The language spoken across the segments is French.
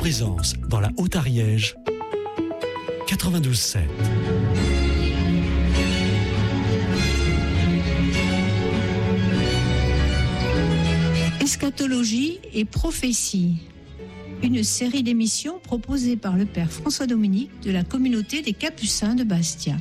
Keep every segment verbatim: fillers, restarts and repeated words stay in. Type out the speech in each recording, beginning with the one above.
présence dans la Haute-Ariège, quatre-vingt-douze sept. Eschatologie et prophétie, une série d'émissions proposée par le Père François Dominique de la communauté des Capucins de Bastia.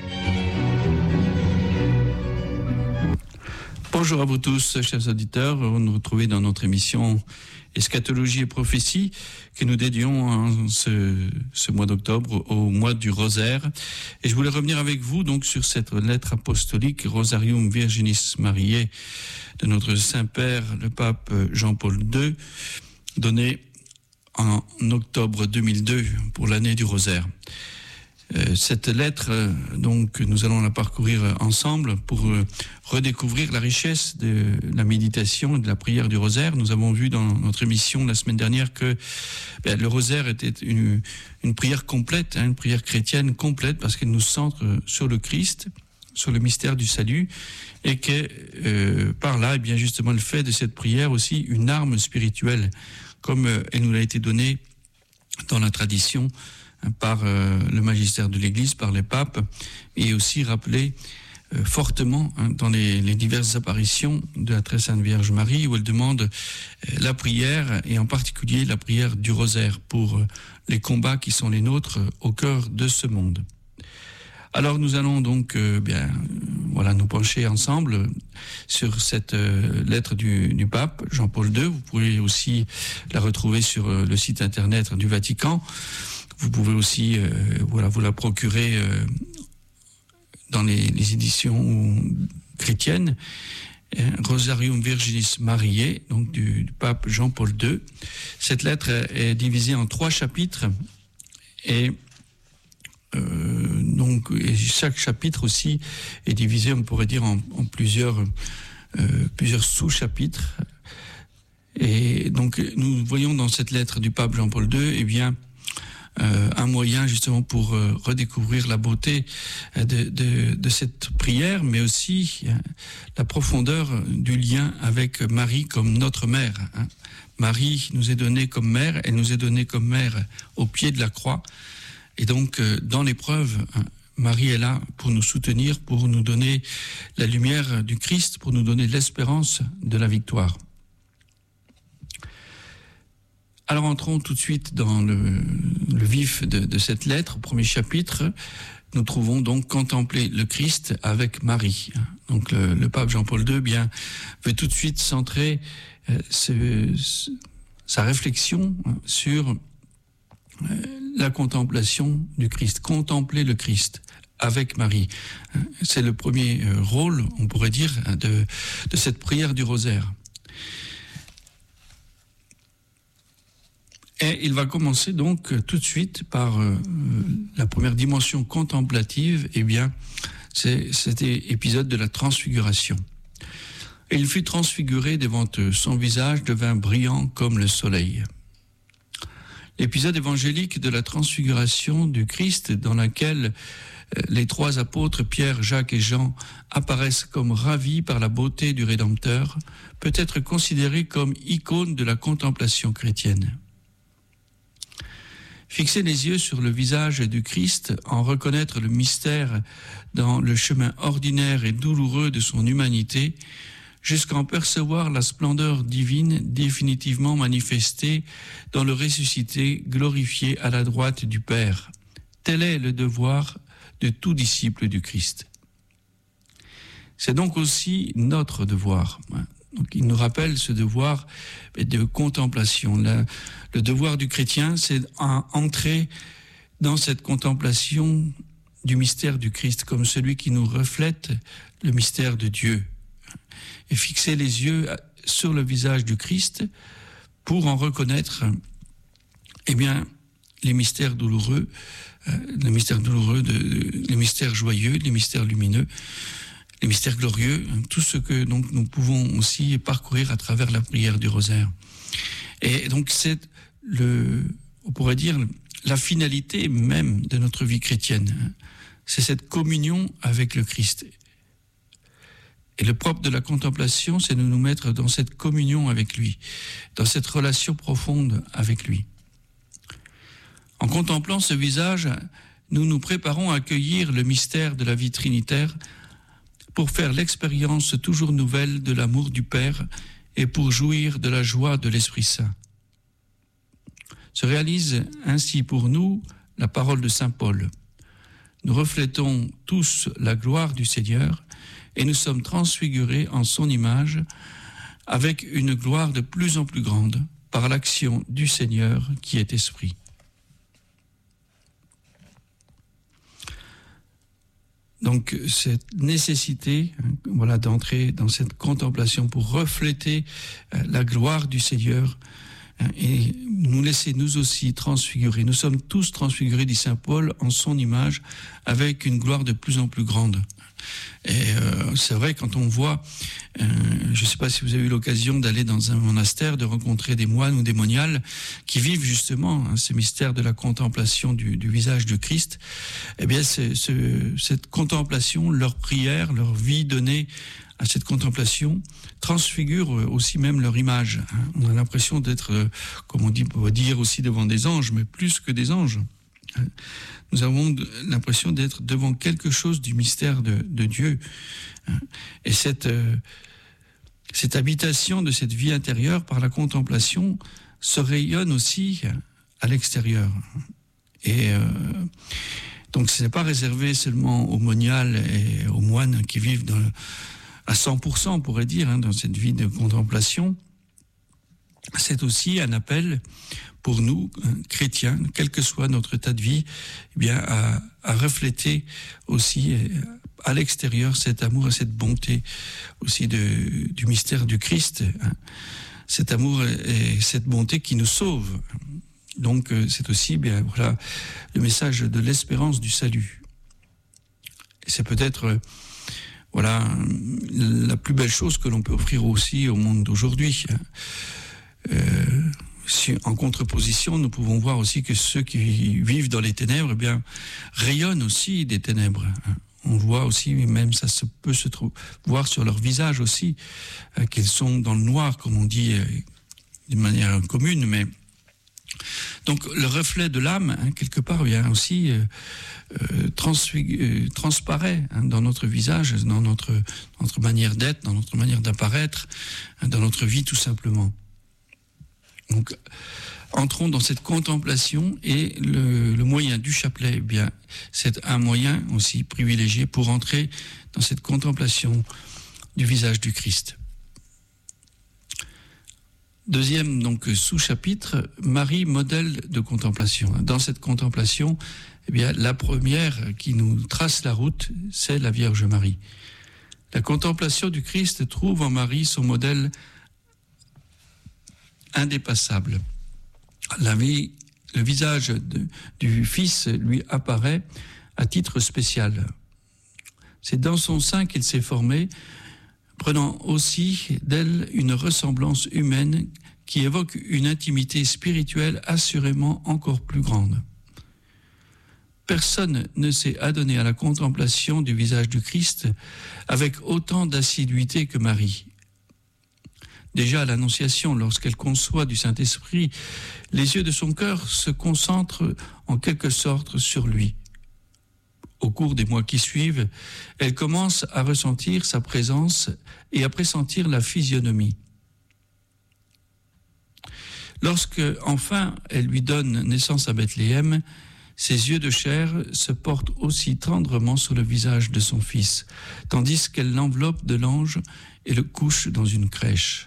Bonjour à vous tous, chers auditeurs. Vous nous retrouvez dans notre émission Eschatologie et prophétie que nous dédions hein, ce, ce mois d'octobre au mois du rosaire. Et je voulais revenir avec vous donc sur cette lettre apostolique Rosarium Virginis Mariae de notre Saint-Père, le pape Jean-Paul deux, donnée en octobre deux mille deux pour l'année du rosaire. Euh, cette lettre, euh, donc, nous allons la parcourir ensemble pour euh, redécouvrir la richesse de la méditation et de la prière du rosaire. Nous avons vu dans notre émission la semaine dernière que ben, le rosaire était une, une prière complète, hein, une prière chrétienne complète, parce qu'elle nous centre sur le Christ, sur le mystère du salut, et que euh, par là, eh bien justement, elle fait de cette prière aussi une arme spirituelle, comme euh, elle nous a été donnée dans la tradition par euh, le magistère de l'Église, par les papes, et aussi rappelé euh, fortement hein, dans les, les diverses apparitions de la Très Sainte Vierge Marie, où elle demande euh, la prière, et en particulier la prière du rosaire, pour euh, les combats qui sont les nôtres euh, au cœur de ce monde. Alors nous allons donc euh, bien, euh, voilà, nous pencher ensemble sur cette euh, lettre du, du pape Jean-Paul deux. Vous pouvez aussi la retrouver sur euh, le site internet du Vatican. Vous pouvez aussi euh, voilà, vous la procurer euh, dans les, les éditions chrétiennes. Euh, Rosarium Virginis Mariae, donc du, du pape Jean-Paul deux. Cette lettre est divisée en trois chapitres et euh, donc et chaque chapitre aussi est divisé, on pourrait dire, en, en plusieurs, euh, plusieurs sous-chapitres. Et donc nous voyons dans cette lettre du pape Jean-Paul deux, eh bien, Euh, un moyen justement pour euh, redécouvrir la beauté euh, de, de, de cette prière, mais aussi euh, la profondeur du lien avec Marie comme notre mère. Hein. Marie nous est donnée comme mère, elle nous est donnée comme mère au pied de la croix. Et donc, euh, dans l'épreuve, hein, Marie est là pour nous soutenir, pour nous donner la lumière du Christ, pour nous donner l'espérance de la victoire. Alors entrons tout de suite dans le, le vif de, de cette lettre. Au premier chapitre, nous trouvons donc contempler le Christ avec Marie. Donc le, le pape Jean-Paul deux bien, veut tout de suite centrer euh, ce, ce, sa réflexion sur euh, la contemplation du Christ. Contempler le Christ avec Marie. C'est le premier euh, rôle, on pourrait dire, de, de cette prière du rosaire. Et il va commencer donc tout de suite par euh, la première dimension contemplative, eh bien, c'est cet épisode de la transfiguration. Et il fut transfiguré devant eux, son visage devint brillant comme le soleil. L'épisode évangélique de la transfiguration du Christ, dans laquelle les trois apôtres, Pierre, Jacques et Jean, apparaissent comme ravis par la beauté du Rédempteur, peut être considéré comme icône de la contemplation chrétienne. Fixer les yeux sur le visage du Christ, en reconnaître le mystère dans le chemin ordinaire et douloureux de son humanité, jusqu'en percevoir la splendeur divine définitivement manifestée dans le ressuscité glorifié à la droite du Père. Tel est le devoir de tout disciple du Christ. C'est donc aussi notre devoir. Donc, il nous rappelle ce devoir de contemplation. Le, le devoir du chrétien, c'est d'entrer dans cette contemplation du mystère du Christ, comme celui qui nous reflète le mystère de Dieu. Et fixer les yeux sur le visage du Christ pour en reconnaître, eh bien, les mystères douloureux, euh, les mystères douloureux, de, les mystères joyeux, les mystères lumineux, les mystères glorieux, tout ce que donc nous pouvons aussi parcourir à travers la prière du rosaire. Et donc c'est le, on pourrait dire, la finalité même de notre vie chrétienne. C'est cette communion avec le Christ. Et le propre de la contemplation, c'est de nous mettre dans cette communion avec lui, dans cette relation profonde avec lui. En contemplant ce visage, nous nous préparons à accueillir le mystère de la vie trinitaire pour faire l'expérience toujours nouvelle de l'amour du Père et pour jouir de la joie de l'Esprit Saint. Se réalise ainsi pour nous la parole de saint Paul. Nous reflétons tous la gloire du Seigneur et nous sommes transfigurés en son image avec une gloire de plus en plus grande par l'action du Seigneur qui est Esprit. Donc cette nécessité, hein, voilà, d'entrer dans cette contemplation pour refléter euh, la gloire du Seigneur, hein, et nous laisser nous aussi transfigurer. Nous sommes tous transfigurés, dit saint Paul, en son image, avec une gloire de plus en plus grande. Et euh, c'est vrai, quand on voit, euh, je ne sais pas si vous avez eu l'occasion d'aller dans un monastère, de rencontrer des moines ou des moniales qui vivent justement hein, ce mystère de la contemplation du, du visage de Christ, eh bien c'est, ce, cette contemplation, leur prière, leur vie donnée à cette contemplation transfigure aussi même leur image. Hein. On a l'impression d'être, euh, comme on dit, on va dire aussi devant des anges, mais plus que des anges. Nous avons l'impression d'être devant quelque chose du mystère de, de Dieu. Et cette, euh, cette habitation de cette vie intérieure par la contemplation se rayonne aussi à l'extérieur. Et euh, donc ce n'est pas réservé seulement aux moniales et aux moines qui vivent dans, à cent pour cent, on pourrait dire, hein, dans cette vie de contemplation. C'est aussi un appel pour nous, chrétiens, quel que soit notre état de vie, eh bien, à, à refléter aussi à l'extérieur cet amour et cette bonté aussi de, du mystère du Christ. Hein. Cet amour et cette bonté qui nous sauve. Donc, c'est aussi, bien, voilà, le message de l'espérance du salut. Et c'est peut-être, voilà, la plus belle chose que l'on peut offrir aussi au monde d'aujourd'hui. Euh, Si, en contreposition, nous pouvons voir aussi que ceux qui vivent dans les ténèbres, eh bien, rayonnent aussi des ténèbres. On voit aussi, même ça se peut se trou- voir sur leur visage aussi, euh, qu'ils sont dans le noir, comme on dit euh, d'une manière commune. Mais donc le reflet de l'âme, hein, quelque part, vient aussi euh, euh, transfig- euh, transparaît hein, dans notre visage, dans notre, notre manière d'être, dans notre manière d'apparaître, hein, dans notre vie tout simplement. Donc, entrons dans cette contemplation et le, le moyen du chapelet, eh bien, c'est un moyen aussi privilégié pour entrer dans cette contemplation du visage du Christ. Deuxième donc sous-chapitre, Marie, modèle de contemplation. Dans cette contemplation, eh bien, la première qui nous trace la route, c'est la Vierge Marie. La contemplation du Christ trouve en Marie son modèle indépassable. La vie, le visage de, du Fils lui apparaît à titre spécial. C'est dans son sein qu'il s'est formé, prenant aussi d'elle une ressemblance humaine qui évoque une intimité spirituelle assurément encore plus grande. Personne ne s'est adonné à la contemplation du visage du Christ avec autant d'assiduité que Marie. Déjà à l'Annonciation, lorsqu'elle conçoit du Saint-Esprit, les yeux de son cœur se concentrent en quelque sorte sur lui. Au cours des mois qui suivent, elle commence à ressentir sa présence et à pressentir la physionomie. Lorsque, enfin, elle lui donne naissance à Bethléem, ses yeux de chair se portent aussi tendrement sur le visage de son fils, tandis qu'elle l'enveloppe de l'ange et le couche dans une crèche.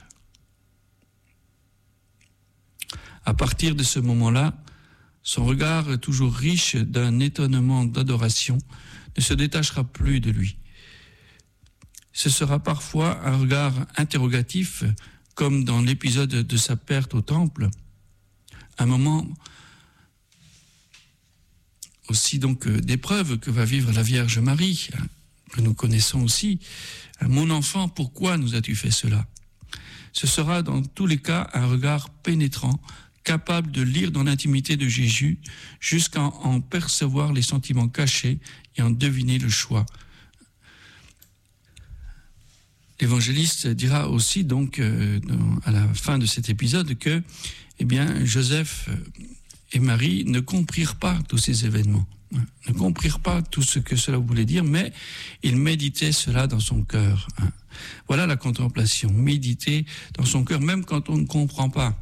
À partir de ce moment-là, son regard, toujours riche d'un étonnement d'adoration, ne se détachera plus de lui. Ce sera parfois un regard interrogatif, comme dans l'épisode de sa perte au temple, un moment aussi donc d'épreuve que va vivre la Vierge Marie, que nous connaissons aussi. « Mon enfant, pourquoi nous as-tu fait cela ?» Ce sera dans tous les cas un regard pénétrant, capable de lire dans l'intimité de Jésus jusqu'à en percevoir les sentiments cachés et en deviner le choix. L'évangéliste dira aussi donc euh, dans, à la fin de cet épisode que, eh bien, Joseph et Marie ne comprirent pas tous ces événements, hein, ne comprirent pas tout ce que cela voulait dire, mais ils méditaient cela dans son cœur. Hein. Voilà la contemplation, méditer dans son cœur, même quand on ne comprend pas.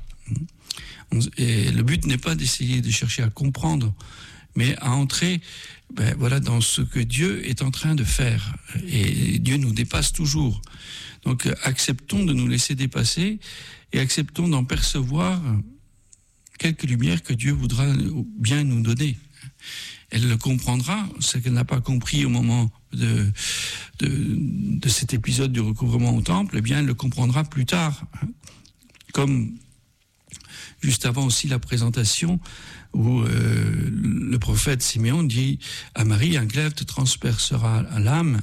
Et le but n'est pas d'essayer de chercher à comprendre, mais à entrer ben, voilà, dans ce que Dieu est en train de faire. Et Dieu nous dépasse toujours. Donc acceptons de nous laisser dépasser et acceptons d'en percevoir quelques lumières que Dieu voudra bien nous donner. Elle le comprendra, ce qu'elle n'a pas compris au moment de, de, de cet épisode du recouvrement au temple, eh bien elle le comprendra plus tard. Comme juste avant aussi la présentation où euh, le prophète Siméon dit à Marie, un glaive te transpercera l'âme.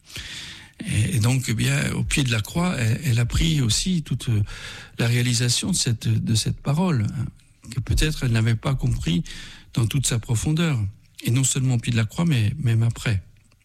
Et donc, eh bien, au pied de la croix, elle, elle a pris aussi toute la réalisation de cette, de cette parole, que peut-être elle n'avait pas compris dans toute sa profondeur. Et non seulement au pied de la croix, mais même après.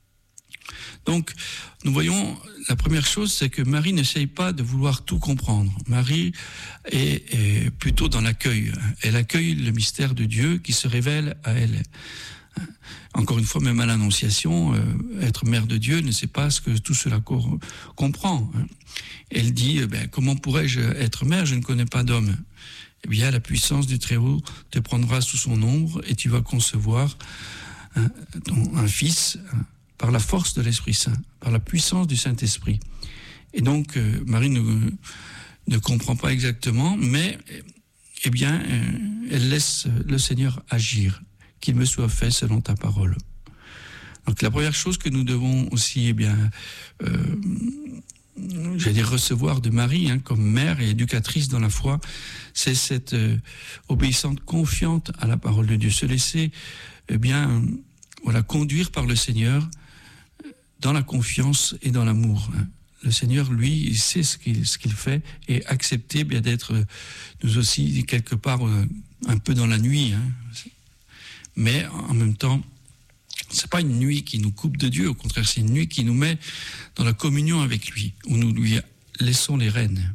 Donc, nous voyons, la première chose, c'est que Marie n'essaye pas de vouloir tout comprendre. Marie est, est plutôt dans l'accueil. Elle accueille le mystère de Dieu qui se révèle à elle. Encore une fois, même à l'Annonciation, euh, être mère de Dieu ne sait pas ce que tout cela co- comprend. Elle dit, eh bien, comment pourrais-je être mère? Je ne connais pas d'homme. Eh bien, la puissance du Très-Haut te prendra sous son ombre et tu vas concevoir hein, ton, un fils hein, par la force de l'Esprit Saint, par la puissance du Saint-Esprit. Et donc, euh, Marie ne, ne comprend pas exactement, mais eh bien, euh, elle laisse le Seigneur agir. Qu'il me soit fait selon ta parole. Donc la première chose que nous devons aussi, eh bien, euh, j'allais dire recevoir de Marie, hein, comme mère et éducatrice dans la foi, c'est cette euh, obéissante confiante à la parole de Dieu, se laisser, eh bien, euh, voilà, conduire par le Seigneur dans la confiance et dans l'amour. Hein. Le Seigneur, lui, il sait ce qu'il, ce qu'il fait et accepter bien d'être euh, nous aussi quelque part euh, un peu dans la nuit. Hein. Mais en même temps, c'est pas une nuit qui nous coupe de Dieu, au contraire, c'est une nuit qui nous met dans la communion avec lui, où nous lui laissons les rênes.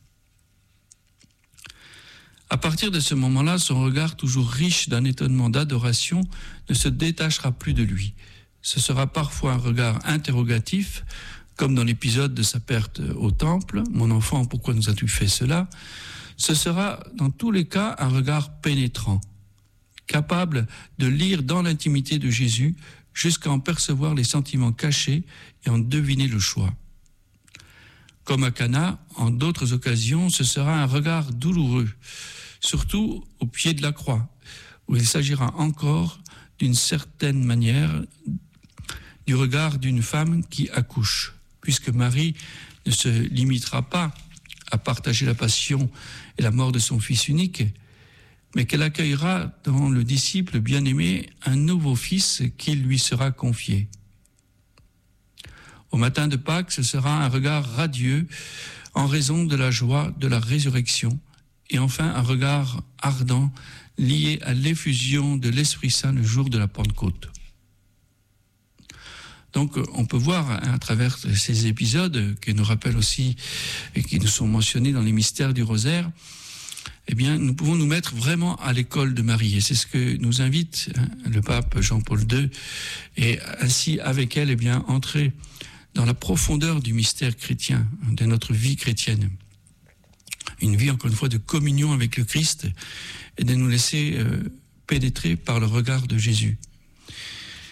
À partir de ce moment-là, son regard toujours riche d'un étonnement d'adoration ne se détachera plus de lui. Ce sera parfois un regard interrogatif, comme dans l'épisode de sa perte au temple, « Mon enfant, pourquoi nous as-tu fait cela ?» Ce sera dans tous les cas un regard pénétrant, capable de lire dans l'intimité de Jésus jusqu'à en percevoir les sentiments cachés et en deviner le choix. Comme à Cana, en d'autres occasions, ce sera un regard douloureux, surtout au pied de la croix, où il s'agira encore, d'une certaine manière, du regard d'une femme qui accouche, puisque Marie ne se limitera pas à partager la passion et la mort de son fils unique, mais qu'elle accueillera dans le disciple bien-aimé un nouveau fils qui lui sera confié. Au matin de Pâques, ce sera un regard radieux en raison de la joie de la résurrection et enfin un regard ardent lié à l'effusion de l'Esprit Saint le jour de la Pentecôte. Donc on peut voir à travers ces épisodes qui nous rappellent aussi et qui nous sont mentionnés dans les mystères du rosaire, eh bien, nous pouvons nous mettre vraiment à l'école de Marie. Et c'est ce que nous invite hein, le pape Jean-Paul deux. Et ainsi, avec elle, eh bien, entrer dans la profondeur du mystère chrétien, de notre vie chrétienne. Une vie, encore une fois, de communion avec le Christ et de nous laisser euh, pénétrer par le regard de Jésus.